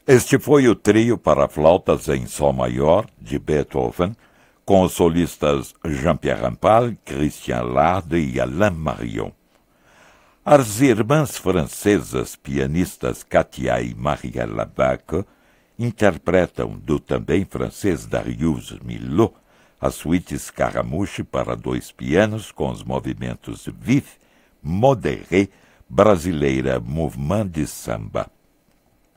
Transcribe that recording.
Este foi o trio para flautas em sol maior, de Beethoven, com os solistas Jean-Pierre Rampal, Christian Larde e Alain Marion. As irmãs francesas pianistas Katia e Marielle Bach interpretam do também francês Darius Milhaud a suíte Scaramouche para dois pianos com os movimentos vif, modéré, brasileira Mouvement de Samba.